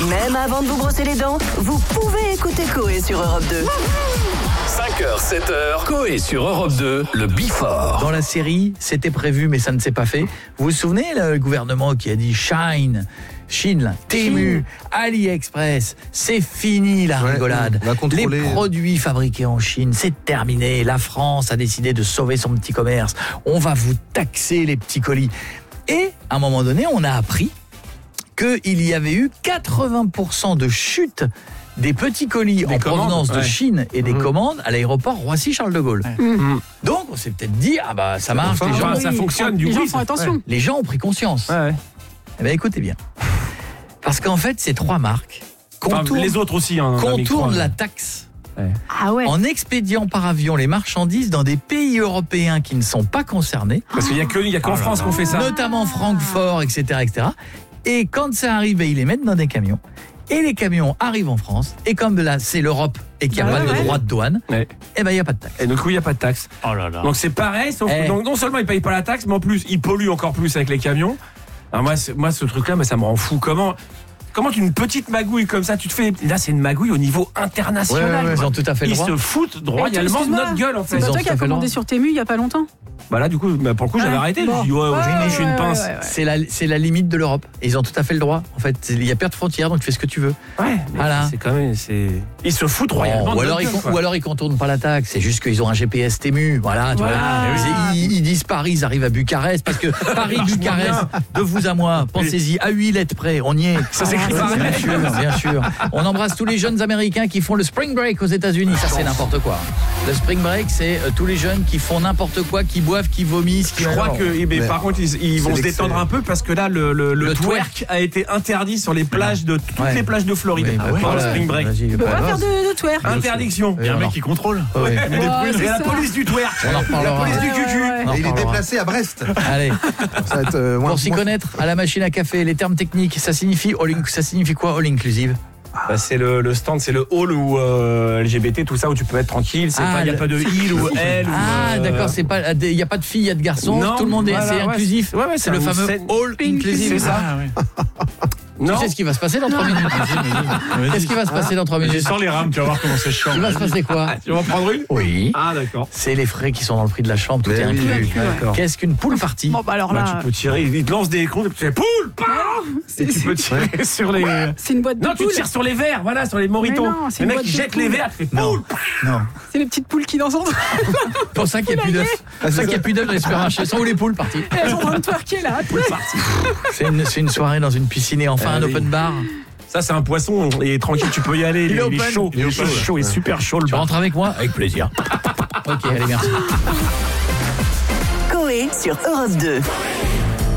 Même avant de vous brosser les dents, vous pouvez écouter Coé sur Europe 2. 5h, 7h, Coé sur Europe 2, le Before. Dans la série, c'était prévu mais ça ne s'est pas fait. Vous vous souvenez, le gouvernement qui a dit Chine, Temu, AliExpress, c'est fini la rigolade. Les produits fabriqués en Chine, c'est terminé. La France a décidé de sauver son petit commerce. On va vous taxer les petits colis. Et à un moment donné, on a appris qu'il y avait eu 80% de chute des petits colis en provenance de Chine et des commandes à l'aéroport Roissy-Charles de Gaulle. Donc on s'est peut-être dit, ah bah ça marche, ça fonctionne. Les gens font attention. Les gens ont pris conscience. Eh bien écoutez bien. Parce qu'en fait, ces trois marques les autres aussi, contournent la taxe en expédiant par avion les marchandises dans des pays européens qui ne sont pas concernés. Parce qu'il n'y a qu'en France qu'on fait ça. Notamment Francfort, etc., etc. Et quand ça arrive, ils les mettent dans des camions. Et les camions arrivent en France. Et comme là, c'est l'Europe et qu'il n'y a pas de droit de douane, eh ben il n'y a pas de taxe. Et donc, il n'y a pas de taxe. Oh là là. Donc, c'est pareil. Sauf que, donc, non seulement ils ne payent pas la taxe, mais en plus, ils polluent encore plus avec les camions. Alors moi ce truc-là, ça me rend fou. Comment une petite magouille comme ça, tu te fais... Là, c'est une magouille au niveau international. Ils ont tout à fait le droit. Ils se foutent royalement de notre gueule, en fait. C'est pas toi qui as commandé sur Temu il n'y a pas longtemps? Bah là, du coup, pour le coup, j'avais arrêté. Je me suis une pince. C'est la limite de l'Europe. Et ils ont tout à fait le droit. En fait, il n'y a pas de frontières, donc tu fais ce que tu veux. Voilà. C'est quand même... Ils se foutent royalement de notre gueule. Ou alors ils contournent pas la taxe. C'est juste qu'ils ont un GPS Temu. Voilà, tu vois. Ils disent Paris, ils arrivent à Bucarest. Parce que Paris-Bucarest, de vous à moi, pensez-y, à 8 lettres près, on y est. Ça s'écrit pareil. Bien sûr. On embrasse tous les jeunes Américains qui font le Spring Break aux États-Unis. Ça, c'est n'importe quoi. Le Spring Break, c'est tous les jeunes qui font n'importe quoi, qui boivent, qui vomissent. Je crois que, par contre, ils vont se détendre un peu parce que là, le twerk a été interdit sur les plages de toutes les plages de Floride pendant le Spring Break. On peut pas faire de twerk. Interdiction. Il y a un mec qui contrôle. Et la police du twerk. La police du cucu. Il est déplacé à Brest. Allez. Ça va être Pour s'y connaître, à la machine à café, les termes techniques, ça signifie quoi all inclusive? C'est le stand, c'est le hall où LGBT, tout ça, où tu peux être tranquille. Il n'y a pas de il ou elle. D'accord, il n'y a pas de filles, il y a de garçons. Non, tout le monde c'est inclusif. C'est le fameux all inclusive. C'est ça. Tu sais ce qui va se passer dans 3 minutes. Qu'est-ce qui va se passer dans 3 minutes? Je sens les rames, tu vas voir comment c'est chiant. Il va se passer quoi? Tu vas en prendre une? Oui. Ah d'accord. C'est les frais qui sont dans le prix de la chambre, tout est inclus. Qu'est-ce qu'une pool party? Bon bah alors là, tu peux tirer, il te lance des écrons, tu fais poule. Tu peux tirer sur les. C'est une boîte de poules. Non, tu tires sur les verres, voilà, sur les moritos. Les mecs qui jettent les verres, tu fais poule. Non. C'est les petites poules qui dansent entre elles. Pour ça qu'il n'y a plus d'œufs. C'est pour ça qu'il n'y a plus d'œufs dans les supermarchés. Sont où les poules parties? Elles sont en train de twerker là. C'est une soirée dans une piscine et enfin un open bar. Ça, c'est un poisson, et tranquille, tu peux y aller. Il est chaud. Il est chaud, il est super chaud. Tu rentres avec moi? Avec plaisir. Ok, allez, merci. Coé sur Europe 2.